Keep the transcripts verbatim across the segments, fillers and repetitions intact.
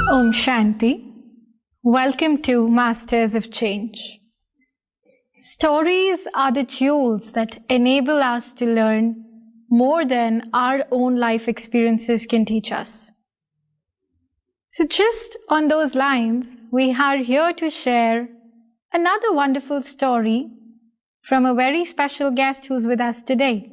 Om Shanti. Welcome to Masters of Change. Stories are the jewels that enable us to learn more than our own life experiences can teach us. So just on those lines, we are here to share another wonderful story from a very special guest who's with us today.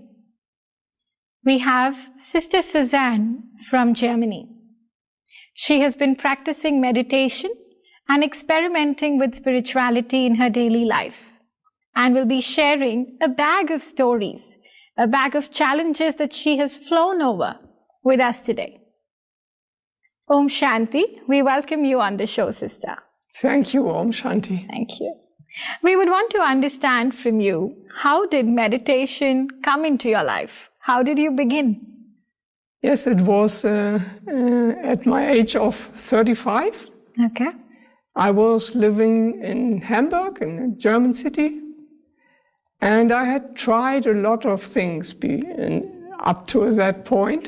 We have Sister Suzanne from Germany. She has been practicing meditation and experimenting with spirituality in her daily life, and will be sharing a bag of stories, a bag of challenges that she has flown over with us today. Om Shanti, we welcome you on the show, Sister. Thank you, Om Shanti. Thank you. We would want to understand from you, how did meditation come into your life? How did you begin? Yes, it was uh, uh, at my age of thirty-five. Okay. I was living in Hamburg, in a German city, and I had tried a lot of things be, in, up to that point.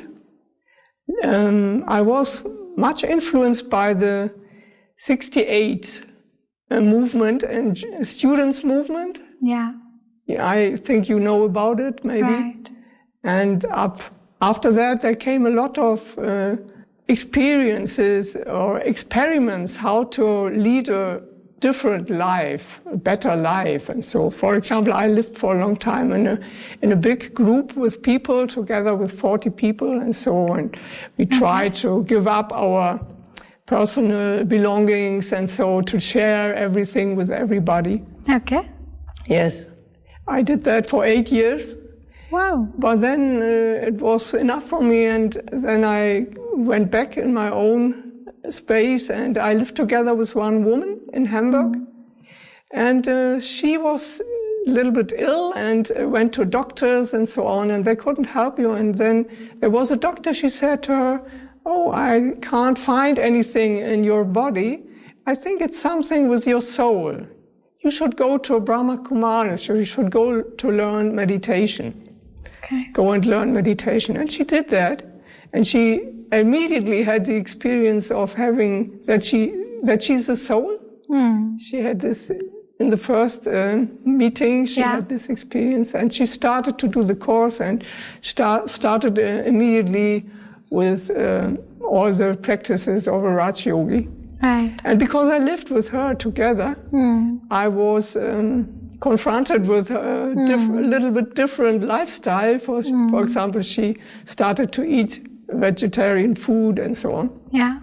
Um, I was much influenced by the sixty-eight uh, movement and students' movement. Yeah. Yeah, I think you know about it, maybe. Right. And up after that, there came a lot of uh, experiences or experiments how to lead a different life, a better life. And so, for example, I lived for a long time in a, in a big group with people, together with forty people and so on. We tried okay. to give up our personal belongings and so to share everything with everybody. Okay. Yes, I did that for eight years. Wow. But then uh, it was enough for me, and then I went back in my own space, and I lived together with one woman in Hamburg. Mm. And uh, she was a little bit ill and went to doctors and so on, and they couldn't help you. And then there was a doctor, she said to her, "Oh, I can't find anything in your body. I think it's something with your soul. You should go to Brahma Kumaris, you should go to learn meditation." Okay. Go and learn meditation. And she did that. And she immediately had the experience of having that she that she's a soul. Mm. She had this in the first uh, meeting. She yeah. had this experience, and she started to do the course and start, started uh, immediately with uh, all the practices of a Raj Yogi. Right. And because I lived with her together, mm. I was um, confronted with a, mm. diff- a little bit different lifestyle. For, mm. for example, she started to eat vegetarian food and so on. Yeah.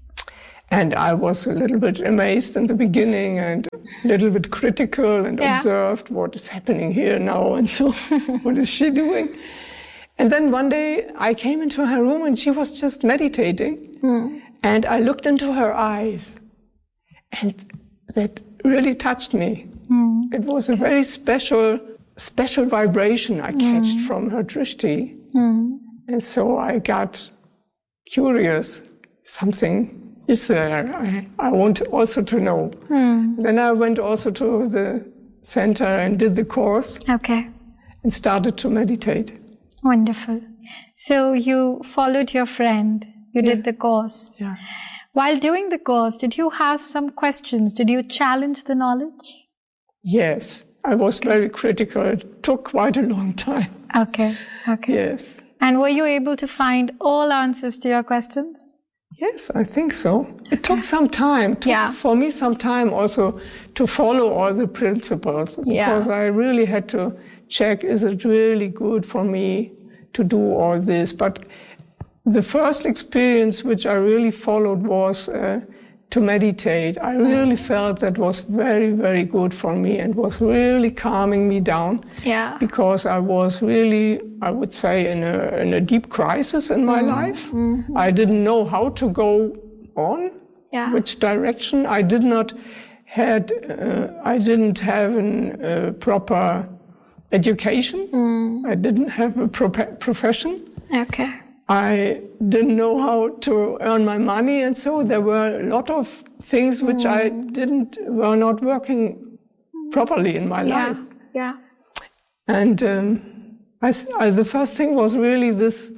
And I was a little bit amazed in the beginning and a little bit critical and yeah. observed what is happening here now and so what is she doing? And then one day I came into her room and she was just meditating. Mm. And I looked into her eyes, and that really touched me. Mm. It was a very special, special vibration I catched mm. from her drishti. Mm. And so I got curious. Something is there. I, I want also to know. Mm. Then I went also to the center and did the course. Okay. And started to meditate. Wonderful. So you followed your friend. You yeah. did the course. Yeah. While doing the course, did you have some questions? Did you challenge the knowledge? Yes. I was okay. very critical. It took quite a long time. Okay. Okay. Yes. And were you able to find all answers to your questions? Yes, I think so. It took some time. It took yeah. for me some time also to follow all the principles. Because yeah. I really had to check, is it really good for me to do all this? But the first experience which I really followed was uh, to meditate. I really felt that was very, very good for me and was really calming me down. Yeah. Because I was really, I would say, in a, in a deep crisis in my mm. life. Mm-hmm. I didn't know how to go on, yeah. which direction. I did not had, uh, I didn't have a uh, proper education. Mm. I didn't have a pro- profession. Okay. I didn't know how to earn my money, and so there were a lot of things which mm. I didn't, were not working properly in my yeah. life. Yeah. And um, I, I, the first thing was really this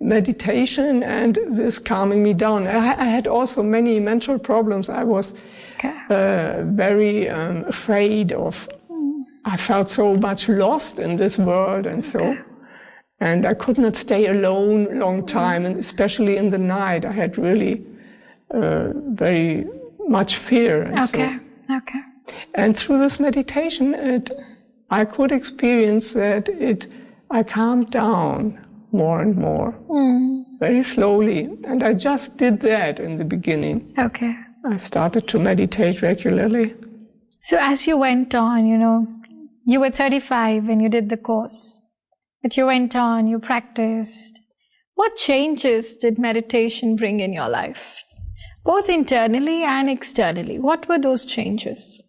meditation and this calming me down. I, I had also many mental problems. I was okay. uh, very um, afraid of, mm. I felt so much lost in this world and so, okay. and I could not stay alone long time, and especially in the night. I had really uh, very much fear. And okay, so. okay. And through this meditation, it, I could experience that it, I calmed down more and more, mm. very slowly. And I just did that in the beginning. Okay. I started to meditate regularly. So as you went on, you know, you were thirty-five when you did the course, but you went on, you practiced. What changes did meditation bring in your life? Both internally and externally. What were those changes?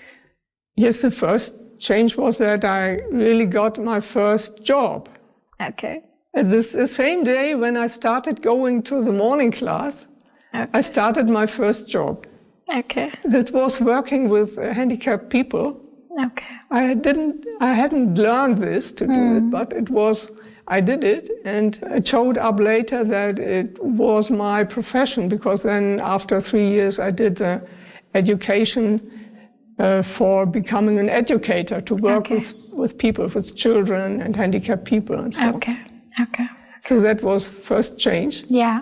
Yes, the first change was that I really got my first job. Okay. And this, the same day when I started going to the morning class, okay. I started my first job. Okay. That was working with uh, handicapped people. Okay. I didn't, I hadn't learned this to do mm. it, but it was, I did it, and it showed up later that it was my profession, because then after three years I did the education uh, for becoming an educator, to work okay. with, with people, with children and handicapped people and so. Okay. Okay. So that was first change. Yeah.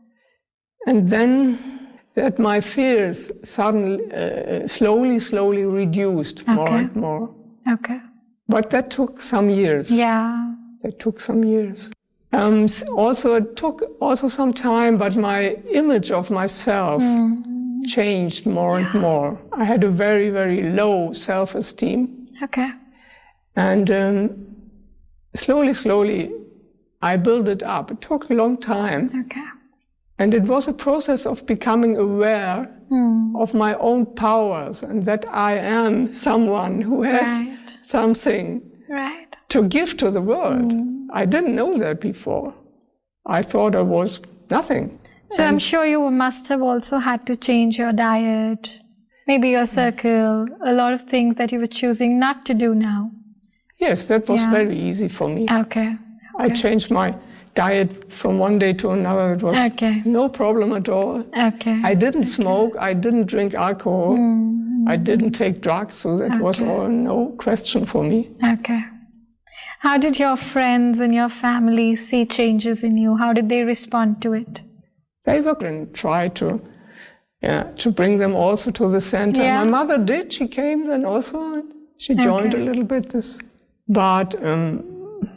And then that my fears suddenly, uh, slowly, slowly reduced okay. more and more. Okay. But that took some years. Yeah. That took some years. Um, also, it took also some time, but my image of myself mm. changed more yeah. and more. I had a very, very low self-esteem. Okay. And um, slowly, slowly, I built it up. It took a long time. Okay. And it was a process of becoming aware mm. of my own powers and that I am someone who has right. something right. to give to the world. Mm. I didn't know that before. I thought I was nothing. So and I'm sure you must have also had to change your diet, maybe your circle, yes. a lot of things that you were choosing not to do now. Yes, that was yeah. very easy for me. Okay. I okay. changed my diet from one day to another. It was okay. no problem at all. Okay. I didn't okay. smoke. I didn't drink alcohol. Mm. I didn't take drugs, so that okay. was all no question for me. Okay. How did your friends and your family see changes in you? How did they respond to it? They were and tried to, yeah, to bring them also to the center. Yeah. My mother did. She came then also. She joined okay. a little bit this, but. Um,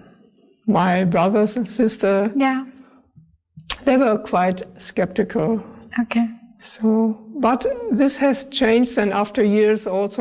My brothers and sister, yeah, they were quite skeptical. Okay. So, but this has changed then after years also.